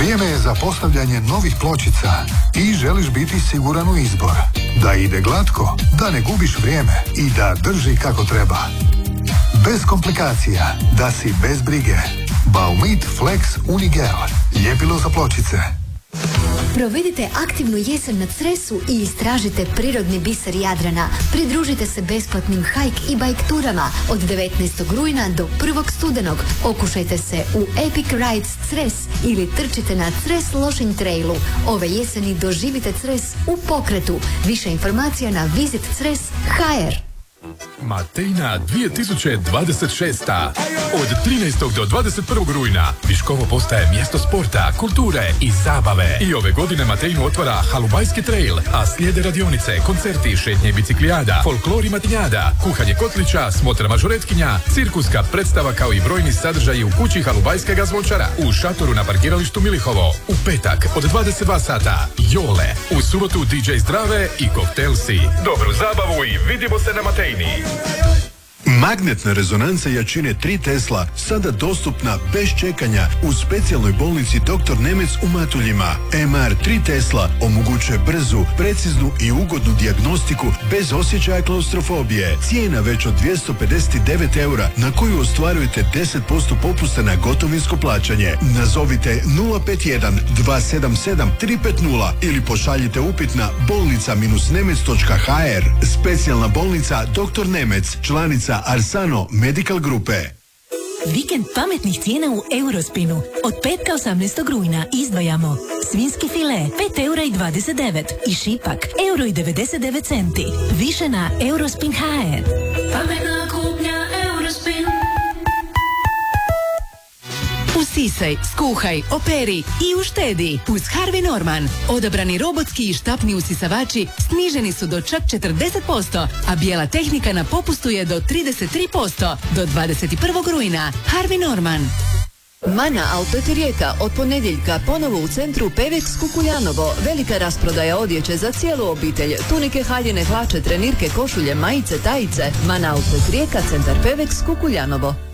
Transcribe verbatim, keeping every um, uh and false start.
Vrijeme je za postavljanje novih pločica i želiš biti siguran u izbor. Da ide glatko, da ne gubiš vrijeme i da drži kako treba. Bez komplikacija, da si bez brige. Baumit Flex Unigel. Ljepilo za pločice. Provedite aktivnu jesen na Cresu i istražite prirodni biser Jadrana. Pridružite se besplatnim hajk i bajk turama od devetnaestog rujna do prvog studenog. Okušajte se u Epic Rides Cres ili trčite na Cres Lošinj Trailu. Ove jeseni doživite Cres u pokretu. Više informacija na visit cres dot h r. Matejna dvije tisuće dvadeset šest. Od trinaestog do dvadeset prvog rujna Viškovo postaje mjesto sporta, kulture i zabave. I ove godine Matejnu otvara Halubajski trail, a slijede radionice, koncerti, šetnje i biciklijada, folklor i matinjada, kuhanje kotlića, smotra mažoretkinja, cirkuska predstava kao i brojni sadržaji u kući Halubajskega zvončara, u šatoru na parkiralištu Milihovo. U petak od dvadeset dva sata Jole, u subotu D J Zdrave i Koktelsi. Dobru zabavu i vidimo se na Matejni. Magnetna rezonanca jačine tri Tesla sada dostupna bez čekanja u specijalnoj bolnici doktor Nemec u Matuljima. M R tri Tesla omogućuje brzu, preciznu i ugodnu dijagnostiku bez osjećaja klaustrofobije. Cijena već od dvjesto pedeset devet eura na koju ostvarujete deset posto popusta na gotovinsko plaćanje. Nazovite nula pet jedan dva sedam sedam tri pet nula ili pošaljite upit na bolnica nemec točka h r. Specijalna bolnica doktor Nemec, članica Arsano Medical Grupe. Vikend pametnih cijena u Eurospinu. Od petka osamnaestog rujna izdvajamo svinjski file pet eura i dvadeset devet i šipak euro i devedeset devet centi. Više na Eurospin točka h r. Pametna kupnja Eurospin. Usisaj, skuhaj, operi i uštedi uz Harvey Norman. Odabrani robotski i štapni usisavači sniženi su do čak četrdeset posto, a bijela tehnika na popustu je do trideset tri posto. Do dvadeset prvog rujna. Harvey Norman. Mana Outlet Rijeka od ponedjeljka ponovo u centru Pevex Kukuljanovo. Velika rasprodaja odjeće za cijelu obitelj. Tunike, haljine, hlače, trenirke, košulje, majice, tajice. Mana Outlet Rijeka, centar Pevex Kukuljanovo.